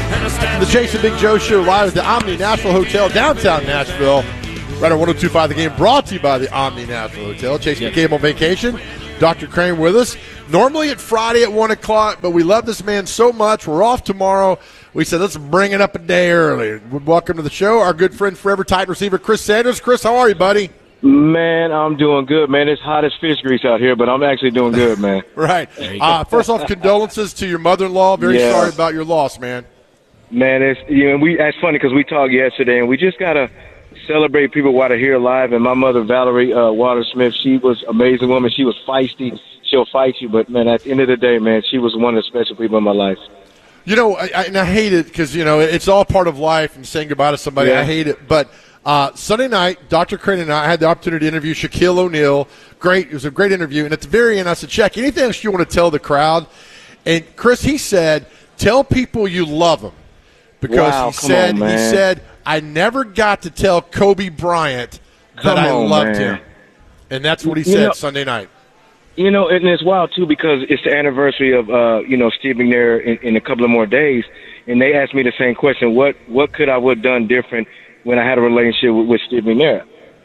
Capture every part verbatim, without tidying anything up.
The Jason Big Joe Show live at the Omni Nashville Hotel, downtown Nashville. Right on one oh two point five The Game, brought to you by the Omni Nashville Hotel. Chasing yep. McCabe on vacation. Doctor Crane with us. Normally at Friday at one o'clock, but we love this man so much. We're off tomorrow. We said, let's bring it up a day early. Welcome to the show, our good friend, Forever Titan receiver, Chris Sanders. Chris, how are you, buddy? Man, I'm doing good, man. It's hot as fish grease out here, but I'm actually doing good, man. Right. Uh, first off, condolences to your mother-in-law. Very yeah. sorry about your loss, man. Man, it's you know we. That's funny because we talked yesterday, and we just gotta celebrate people while they're here alive. And my mother, Valerie uh, Watersmith, she was an amazing woman. She was feisty. She'll fight you, but man, at the end of the day, man, she was one of the special people in my life. You know, I, I, and I hate it because you know it's all part of life and saying goodbye to somebody. Yeah. I hate it, but uh, Sunday night, Doctor Crane and I had the opportunity to interview Shaquille O'Neal. Great, it was a great interview. And at the very end, I said, "Shaq, anything else you want to tell the crowd?" And Chris, he said, "Tell people you love them." Because wow, he said on, he said I never got to tell Kobe Bryant that come I on, loved man. him, and that's what he you said know, Sunday night. You know, and it's wild too because it's the anniversary of uh, you know Steve McNair in, in a couple of more days, and they asked me the same question: what what could I would have done different when I had a relationship with, with Steve McNair?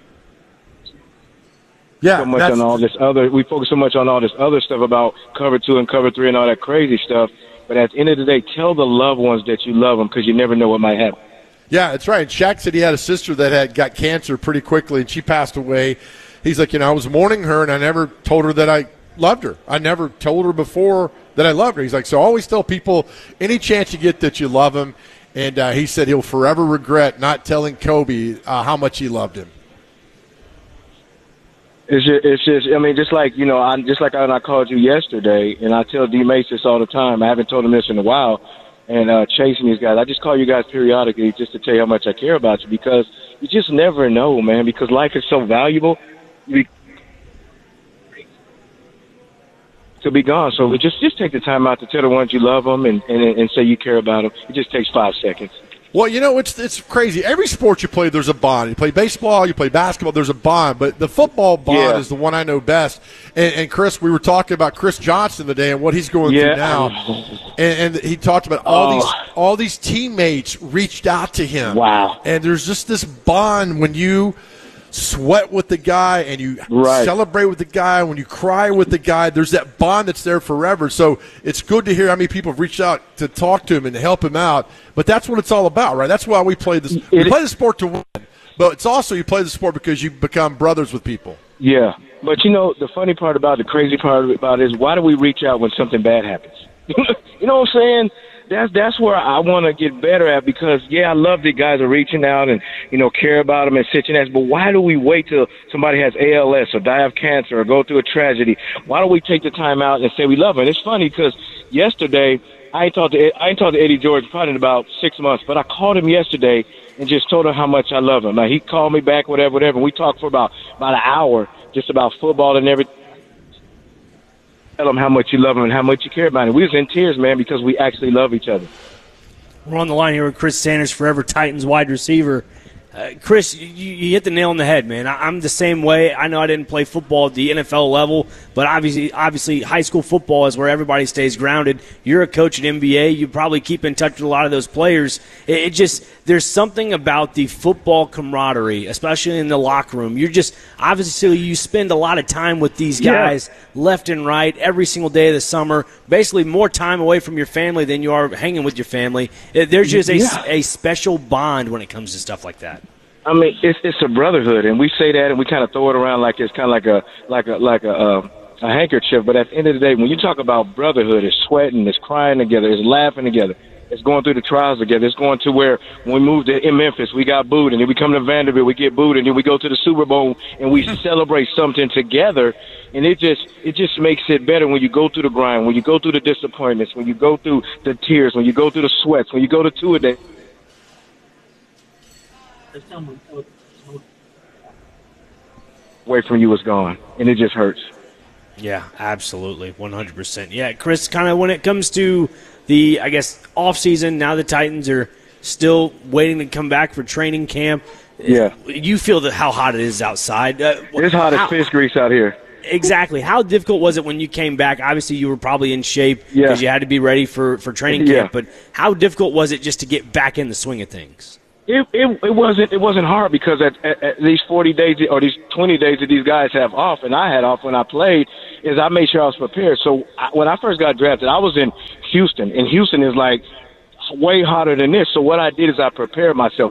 Yeah, so much on all this other. We focus so much on all this other stuff about cover two and cover three and all that crazy stuff. But at the end of the day, tell the loved ones that you love them because you never know what might happen. Yeah, that's right. Shaq said he had a sister that had got cancer pretty quickly, and she passed away. He's like, you know, I was mourning her, and I never told her that I loved her. I never told her before that I loved her. He's like, so always tell people any chance you get that you love them. And uh, he said he'll forever regret not telling Kobe uh, how much he loved him. It's just, it's just, I mean, just like, you know, I just like I, I called you yesterday, and I tell D. Mace this all the time. I haven't told him this in a while, and uh, chasing these guys. I just call you guys periodically just to tell you how much I care about you because you just never know, man, because life is so valuable you be, to be gone. So we just, just take the time out to tell the ones you love them and, and, and say you care about them. It just takes five seconds. Well, you know, it's it's crazy. Every sport you play, there's a bond. You play baseball, you play basketball, there's a bond. But the football bond yeah. is the one I know best. And, and, Chris, we were talking about Chris Johnson today and what he's going yeah. through now. And, and he talked about all oh. these all these teammates reached out to him. Wow. And there's just this bond when you sweat with the guy and you right. celebrate with the guy, when you cry with the guy, there's that bond that's there forever. So it's good to hear how many people have reached out to talk to him and to help him out. But that's what it's all about, right? That's why we play this. We play the sport to win, but it's also you play the sport because you become brothers with people. Yeah. But, you know, the funny part about it, the crazy part about it is why do we reach out when something bad happens? You know what I'm saying? That's that's where I want to get better at because, yeah, I love that guys are reaching out and, you know, care about them and sit your ass. But why do we wait till somebody has A L S or die of cancer or go through a tragedy? Why don't we take the time out and say we love them? And it's funny because yesterday I ain't talked to I ain't talked to Eddie George probably in about six months, but I called him yesterday and just told him how much I love him. Now, he called me back, whatever, whatever. And we talked for about, about an hour just about football and everything. Tell them how much you love them and how much you care about them. We was in tears, man, because we actually love each other. We're on the line here with Chris Sanders, Forever Titans wide receiver. Uh, Chris, you, you hit the nail on the head, man. I, I'm the same way. I know I didn't play football at the N F L level, but obviously, obviously, high school football is where everybody stays grounded. You're a coach at N B A. You probably keep in touch with a lot of those players. It, it just there's something about the football camaraderie, especially in the locker room. You're just obviously you spend a lot of time with these guys, yeah. left and right, every single day of the summer. Basically, more time away from your family than you are hanging with your family. There's just a, yeah. a special bond when it comes to stuff like that. I mean, it's it's a brotherhood, and we say that, and we kind of throw it around like it's kind of like a like a like a uh, a handkerchief. But at the end of the day, when you talk about brotherhood, it's sweating, it's crying together, it's laughing together, it's going through the trials together. It's going to where when we moved to in Memphis, we got booed, and then we come to Vanderbilt, we get booed, and then we go to the Super Bowl, and we celebrate something together. And it just it just makes it better when you go through the grind, when you go through the disappointments, when you go through the tears, when you go through the sweats, when you go to two-a-day. Away from you is gone, and it just hurts. Yeah, absolutely, one hundred percent. Yeah, Chris, kind of when it comes to the, I guess, offseason, now the Titans are still waiting to come back for training camp. Yeah. You feel that how hot it is outside. Uh, it's hot how, as fish grease out here. Exactly. How difficult was it when you came back? Obviously, you were probably in shape because Yeah. you had to be ready for, for training Yeah. camp. But how difficult was it just to get back in the swing of things? It, it it wasn't it wasn't hard because at, at, at these forty days or these twenty days that these guys have off, and I had off when I played, is I made sure I was prepared. So I, when I first got drafted, I was in Houston, and Houston is like way hotter than this. So what I did is I prepared myself.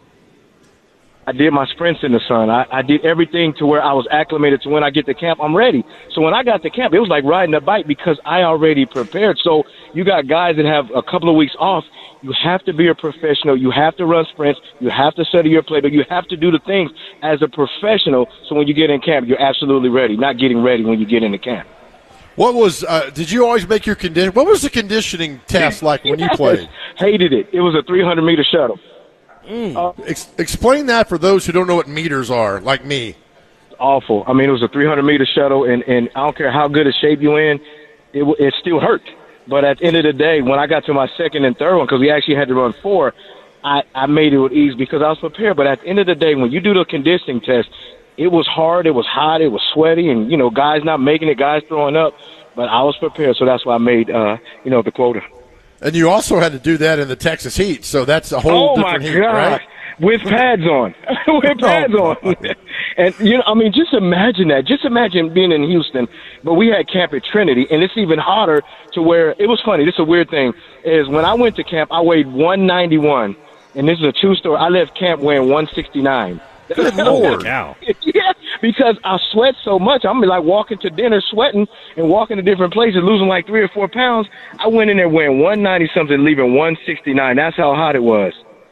I did my sprints in the sun. I, I did everything to where I was acclimated to when I get to camp, I'm ready. So when I got to camp, it was like riding a bike because I already prepared. So you got guys that have a couple of weeks off. You have to be a professional. You have to run sprints. You have to study your play, but you have to do the things as a professional. So when you get in camp, you're absolutely ready, not getting ready when you get into camp. What was, uh, did you always make your condition? What was the conditioning test like when you played? Hated it. It was a three hundred meter shuttle. Mm. Uh, Ex- explain that for those who don't know what meters are, like me. Awful. I mean, it was a three hundred meter shuttle, and, and I don't care how good a shape you in, it, it still hurt. But at the end of the day, when I got to my second and third one, because we actually had to run four, I, I made it with ease because I was prepared. But at the end of the day, when you do the conditioning test, it was hard, it was hot, it was sweaty, and, you know, guys not making it, guys throwing up. But I was prepared, so that's why I made, uh, you know, the quota. And you also had to do that in the Texas heat, so that's a whole oh different my heat, God. right? With pads on. With pads Oh, on. And, you know, I mean, just imagine that. Just imagine being in Houston, but we had camp at Trinity, and it's even hotter to where – it was funny. This is a weird thing, is when I went to camp, I weighed one ninety-one, and this is a true story. I left camp weighing one sixty-nine. Good Lord. Cow. Yeah, because I sweat so much. I'm like walking to dinner sweating and walking to different places, losing like three or four pounds. I went in there weighing one ninety-something, leaving one sixty-nine. That's how hot it was.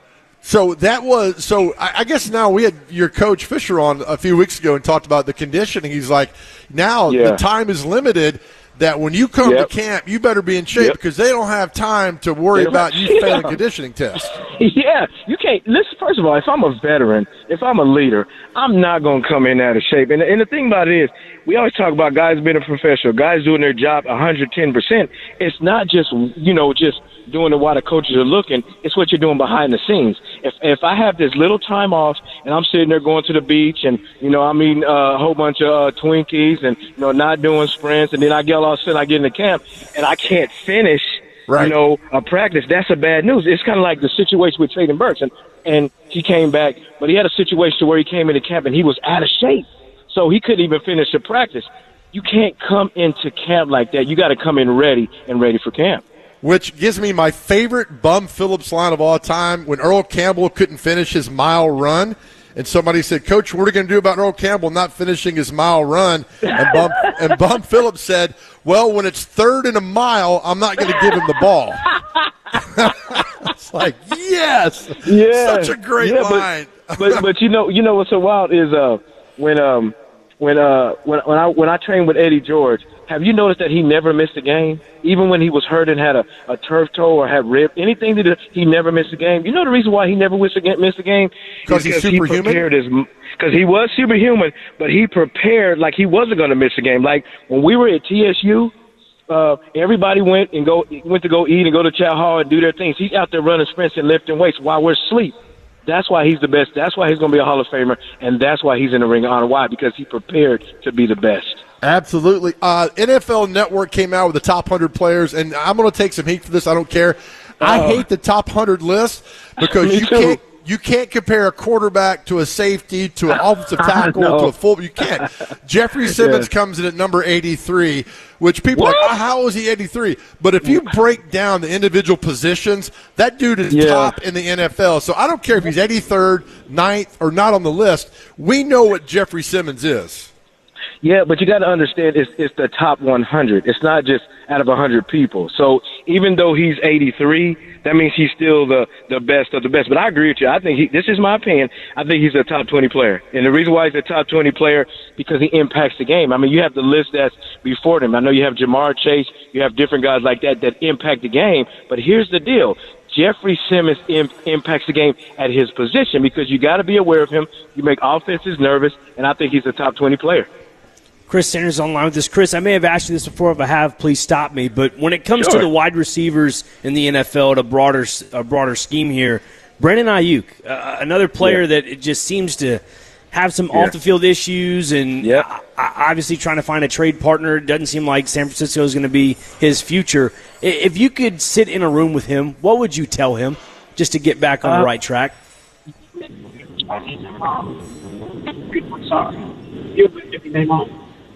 So that was so. I I guess now we had your coach Fisher on a few weeks ago and talked about the conditioning. He's like, now Yeah. the time is limited. That when you come Yep. to camp, you better be in shape Yep. because they don't have time to worry They don't- about you Yeah. failing conditioning tests. Yeah, you can't. Listen, first of all, if I'm a veteran, if I'm a leader, I'm not going to come in out of shape. And, and the thing about it is, we always talk about guys being a professional, guys doing their job one hundred ten percent. It's not just, you know, just doing it while the coaches are looking. It's what you're doing behind the scenes. If if I have this little time off and I'm sitting there going to the beach and, you know, I'm eating uh, a whole bunch of uh, Twinkies and, you know, not doing sprints, and then I get all of a sudden I get into camp and I can't finish, Right. you know, a practice, that's a bad news. It's kind of like the situation with Traden Burks, and, and he came back, but he had a situation where he came into camp and he was out of shape, so he couldn't even finish the practice. You can't come into camp like that. You got to come in ready and ready for camp. Which gives me my favorite Bum Phillips line of all time when Earl Campbell couldn't finish his mile run. And somebody said, Coach, what are we going to do about Earl Campbell not finishing his mile run? And Bum, and Bum Phillips said, well, when it's third and a mile, I'm not going to give him the ball. It's like, yes, Yeah, such a great yeah, line. But, but but you know you know what's so wild is uh when um when uh when when I when I trained with Eddie George, have you noticed that he never missed a game? Even when he was hurt and had a, a turf toe or had rib, anything to do, he never missed a game. You know the reason why he never missed a game? Missed a game? Because he's superhuman? He prepared his, because he was superhuman, but he prepared like he wasn't going to miss a game. Like when we were at T S U, uh, everybody went and go went to go eat and go to chow hall and do their things. He's out there running sprints and lifting weights while we're asleep. That's why he's the best. That's why he's going to be a Hall of Famer, and that's why he's in the Ring of Honor. Why? Because he prepared to be the best. Absolutely. Uh, N F L Network came out with the top one hundred players, and I'm going to take some heat for this. I don't care. I Oh. hate the top one hundred list because Me you too. can't you can't compare a quarterback to a safety to an offensive tackle know. to a full. You can't. Jeffrey Simmons comes in at number eighty-three, which people are like, What? oh, how is he eighty-three? But if you break down the individual positions, that dude is Yeah. top in the N F L. So I don't care if he's eighty-third, ninth, or not on the list. We know what Jeffrey Simmons is. Yeah, but you got to understand, it's it's the top one hundred. It's not just out of one hundred people. So even though he's eighty-three, that means he's still the, the best of the best. But I agree with you. I think he, this is my opinion. I think he's a top twenty player. And the reason why he's a top twenty player, because he impacts the game. I mean, you have the list that's before him. I know you have Jamar Chase. You have different guys like that that impact the game. But here's the deal. Jeffrey Simmons im- impacts the game at his position because you got to be aware of him. You make offenses nervous, and I think he's a top twenty player. Chris Sanders on line with us. Chris, I may have asked you this before. If I have, please stop me. But when it comes Sure. to the wide receivers in the N F L, at a broader, a broader scheme here, Brandon Ayuk, uh, another player Yeah. that it just seems to have some Yeah. off-the-field issues and Yep. uh, obviously trying to find a trade partner. It doesn't seem like San Francisco is going to be his future. I- If you could sit in a room with him, what would you tell him just to get back on Uh, the right track? Sorry. You put your name on.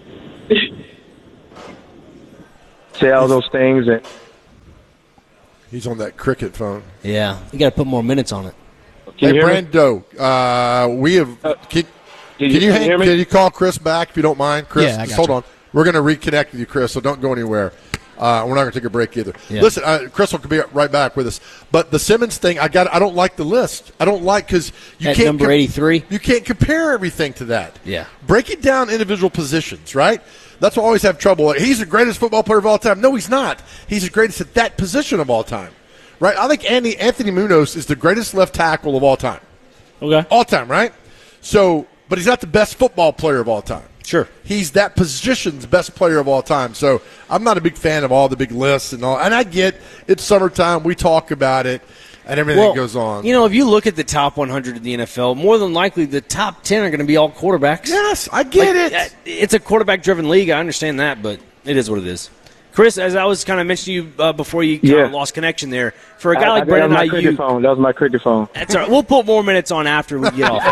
Say all those things and He's on that cricket phone. Yeah, you got to put more minutes on it. Can hey, you hear me? Brando, uh, we have. Uh, Can, Can can you, you can hang, you hear me? can you call Chris back if you don't mind, Chris? Yeah, I Just got hold you. on. We're going to reconnect with you, Chris. So don't go anywhere. Uh, we're not going to take a break either. Yeah. Listen, uh, Chris will be right back with us. But the Simmons thing, I got. I don't like the list. I don't like because you At can't number eighty-three? You can't compare everything to that. Yeah. Break it down individual positions, right? That's what I always have trouble. Like, he's the greatest football player of all time. No, he's not. He's the greatest at that position of all time, right? I think Andy Anthony Munoz is the greatest left tackle of all time. Okay. All time, right? So, but he's not the best football player of all time. Sure. He's that position's best player of all time. So I'm not a big fan of all the big lists and all. And I get it's summertime. We talk about it and everything Well, goes on. You know, if you look at the top one hundred in the N F L, more than likely the top ten are going to be all quarterbacks. yes, I get Like, it. uh, It's a quarterback-driven league. I understand that, but it is what it is. Chris, as I was kind of mentioning you uh, before you kind Yeah. of lost connection there, for a guy I, like I, that was Brandon my cricket Ayuk, phone. That was my cricket phone. that's all right. We'll put more minutes on after we get off.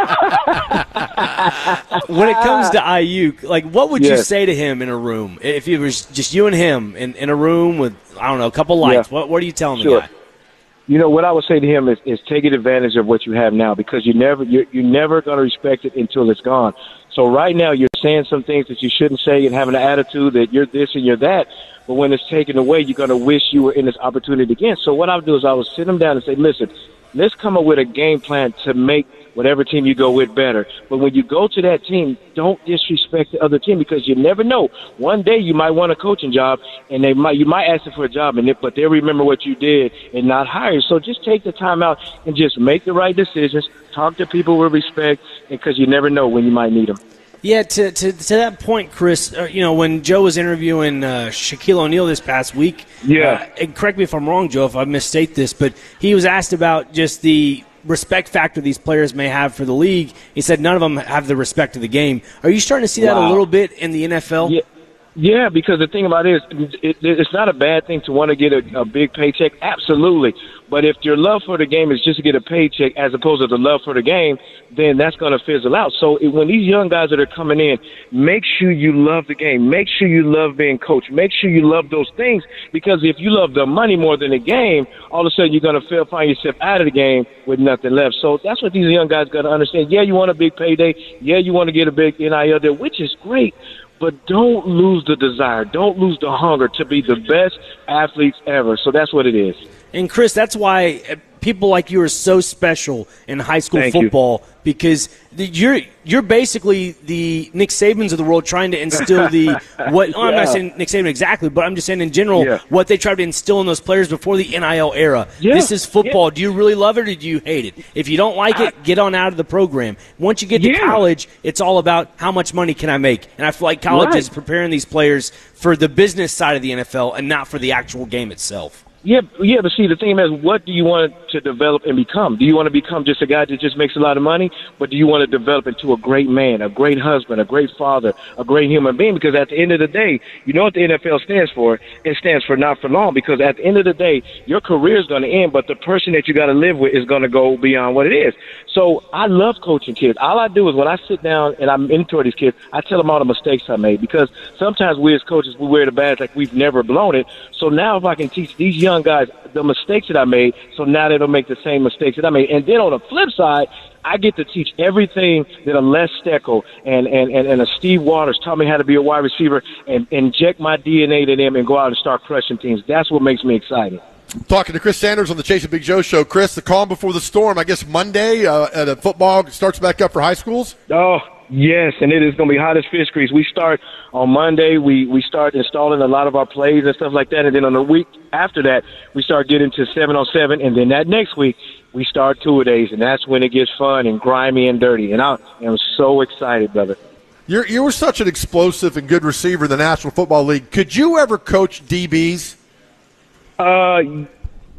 When it comes to Ayuk, like, what would you Yes. say to him in a room if it was just you and him in, in a room with I don't know a couple lights? Yeah. What what are you telling Sure. the guy? You know what I would say to him is, is take advantage of what you have now because you never you're, you're never going to respect it until it's gone. So right now you're saying some things that you shouldn't say and having an attitude that you're this and you're that. But when it's taken away, you're going to wish you were in this opportunity again. So what I would do is I would sit them down and say, listen, let's come up with a game plan to make whatever team you go with better. But when you go to that team, don't disrespect the other team because you never know. One day you might want a coaching job, and they might you might ask them for a job, and it, but they'll remember what you did and not hire you. So just take the time out and just make the right decisions. Talk to people with respect, because you never know when you might need them. Yeah, to, to to that point, Chris, uh, you know, when Joe was interviewing uh, Shaquille O'Neal this past week, Yeah. uh, and correct me if I'm wrong, Joe, if I misstate this, but he was asked about just the respect factor these players may have for the league. He said none of them have the respect of the game. Are you starting to see that a Wow. little bit in the N F L? Yeah. Yeah, because the thing about it is, it, it's not a bad thing to want to get a, a big paycheck. Absolutely. But if your love for the game is just to get a paycheck as opposed to the love for the game, then that's going to fizzle out. So it, when these young guys that are coming in, make sure you love the game. Make sure you love being coached. Make sure you love those things, because if you love the money more than the game, all of a sudden you're going to feel, find yourself out of the game with nothing left. So that's what these young guys got to understand. Yeah, you want a big payday. Yeah, you want to get a big N I L deal, which is great. But don't lose the desire. Don't lose the hunger to be the best athletes ever. So that's what it is. And, Chris, that's why uh, people like you are so special in high school Thank you. football, because the, you're you're basically the Nick Sabans of the world trying to instill the what well, I'm Yeah. not saying Nick Saban exactly, but I'm just saying in general Yeah. what they tried to instill in those players before the N I L era. Yeah. This is football. Do you really love it or do you hate it? If you don't like it, get on out of the program. Once you get to Yeah. college, it's all about how much money can I make. And I feel like college Right. is preparing these players for the business side of the N F L and not for the actual game itself. Yeah, yeah, but see, the thing is, what do you want to develop and become? Do you want to become just a guy that just makes a lot of money, but do you want to develop into a great man, a great husband, a great father, a great human being? Because at the end of the day, you know what the N F L stands for? It stands for not for long, because at the end of the day, your career is going to end, but the person that you got to live with is going to go beyond what it is. So I love coaching kids. All I do is when I sit down and I mentor these kids, I tell them all the mistakes I made, because sometimes we as coaches, we wear the badge like we've never blown it. So now if I can teach these young guys the mistakes that I made, so now they don't make the same mistakes that I made. And then on the flip side, I get to teach everything that a Les Steckel and, and, and, and a Steve Waters taught me how to be a wide receiver, and inject my D N A to them and go out and start crushing teams. That's what makes me excited. Talking to Chris Sanders on the Chase and Big Joe show. Chris, the calm before the storm. I guess Monday uh, at a football starts back up for high schools. Oh, yes, and it is going to be hot as fish grease. We start on Monday. We, we start installing a lot of our plays and stuff like that, and then on the week after that, we start getting to seven on seven, and then that next week, we start two-a-days, and that's when it gets fun and grimy and dirty, and I am so excited, brother. You're, you were such an explosive and good receiver in the National Football League. Could you ever coach D Bs? Uh,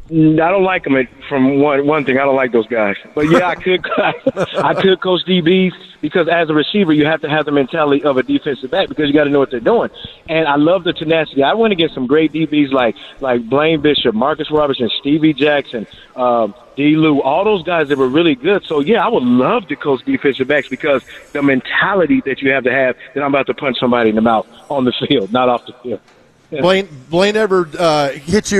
I don't like them. From one one thing, I don't like those guys. But yeah, I could I could coach D Bs because as a receiver, you have to have the mentality of a defensive back because you got to know what they're doing. And I love the tenacity. I went against some great D Bs like like Blaine Bishop, Marcus Robertson, Stevie Jackson, um, D. Lou, all those guys that were really good. So yeah, I would love to coach defensive backs because the mentality that you have to have that I'm about to punch somebody in the mouth on the field, not off the field. Blaine, Blaine ever uh, hit you